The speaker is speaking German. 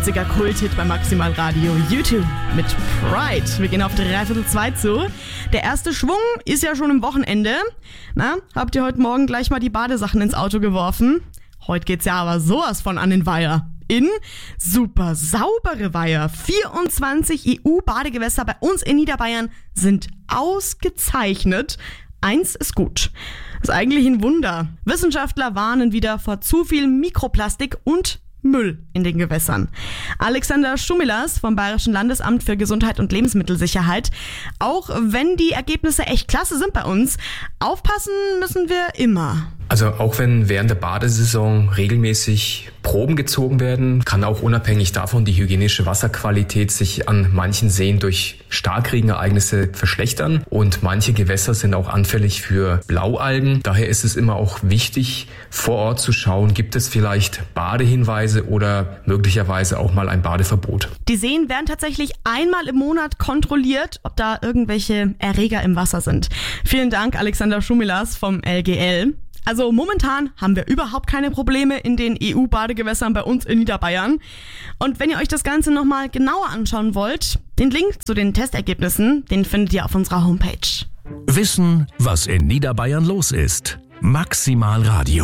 80er Kulthit bei Maximal Radio. YouTube mit Pride. Wir gehen auf 3/2 zu. Der erste Schwung ist ja schon im Wochenende. Na, habt ihr heute Morgen gleich mal die Badesachen ins Auto geworfen? Heute geht's ja aber sowas von an den Weiher. In super saubere Weiher. 24 EU-Badegewässer bei uns in Niederbayern sind ausgezeichnet. Eins ist gut. Das ist eigentlich ein Wunder. Wissenschaftler warnen wieder vor zu viel Mikroplastik und Müll in den Gewässern. Alexander Schumilas vom Bayerischen Landesamt für Gesundheit und Lebensmittelsicherheit. Auch wenn die Ergebnisse echt klasse sind bei uns, aufpassen müssen wir immer. Also auch wenn während der Badesaison regelmäßig Proben gezogen werden, kann auch unabhängig davon die hygienische Wasserqualität sich an manchen Seen durch Starkregenereignisse verschlechtern und manche Gewässer sind auch anfällig für Blaualgen. Daher ist es immer auch wichtig, vor Ort zu schauen, gibt es vielleicht Badehinweise oder möglicherweise auch mal ein Badeverbot. Die Seen werden tatsächlich einmal im Monat kontrolliert, ob da irgendwelche Erreger im Wasser sind. Vielen Dank, Alexander Schumilas vom LGL. Also momentan haben wir überhaupt keine Probleme in den EU-Badegewässern bei uns in Niederbayern. Und wenn ihr euch das Ganze nochmal genauer anschauen wollt, den Link zu den Testergebnissen, den findet ihr auf unserer Homepage. Wissen, was in Niederbayern los ist. Maximal Radio.